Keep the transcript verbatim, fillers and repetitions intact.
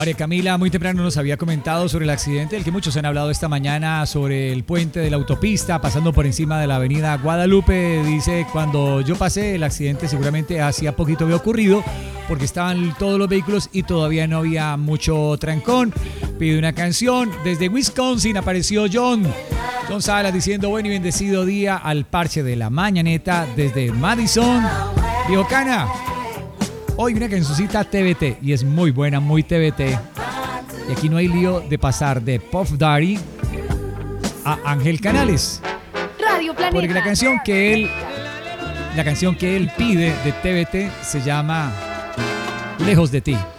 María Camila muy temprano nos había comentado sobre el accidente del que muchos han hablado esta mañana, sobre el puente de la autopista pasando por encima de la avenida Guadalupe. Dice, cuando yo pasé el accidente seguramente hacía poquito había ocurrido porque estaban todos los vehículos y todavía no había mucho trancón. Pide una canción. Desde Wisconsin apareció John. John Salas diciendo buen y bendecido día al parche de la mañaneta desde Madison. Dijo Cana. Hoy una cancioncita T V T y es muy buena, muy T V T. Y aquí no hay lío de pasar de Puff Daddy a Ángel Canales. Radio Planeta. Porque la canción que él, la canción que él pide de T V T se llama Lejos de ti.